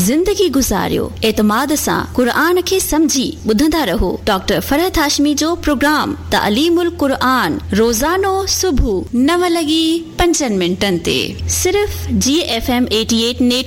ज़िंदगी गुज़ारियो एतमाद सां क़ुरान खे समझी ॿुधंदा रहो। डॉक्टर फरहत हाशमी जो प्रोग्राम तालीमुल क़ुरान रोज़ानो सुबुह 9:05 ते सिर्फ़ GFM 88 नेट